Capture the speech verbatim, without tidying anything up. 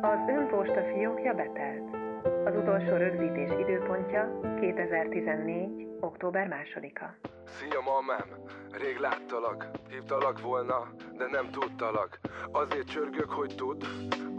Az önposta fiókja betelt. Az utolsó rögzítés időpontja kétezer-tizennégy. október másodika. Szia, mamám! Rég láttalak, hívtalak volna, de nem tudtalak. Azért csörgök, hogy tudd,